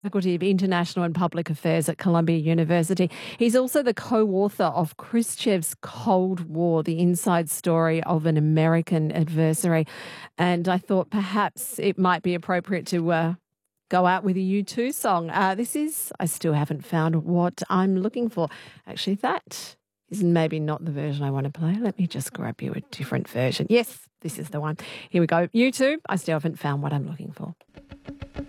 Faculty of International and Public Affairs at Columbia University. He's also the co-author of Khrushchev's Cold War, the inside story of an American adversary. And I thought perhaps it might be appropriate to go out with a U2 song. This is I Still Haven't Found What I'm Looking For. Actually, that is maybe not the version I want to play. Let me just grab you a different version. Yes, this is the one. Here we go. U2, I Still Haven't Found What I'm Looking For.